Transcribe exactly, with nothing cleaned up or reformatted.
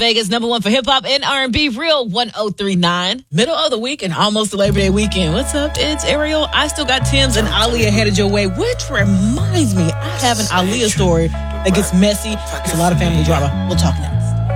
Vegas, number one for hip hop and R and B, Real one oh three point nine. Middle of the week and almost the Labor Day weekend. What's up? It's Ariel. I still got Tim's and Aaliyah headed your way, which reminds me, I have an Aaliyah story that gets messy. It's a lot of family drama. We'll talk now.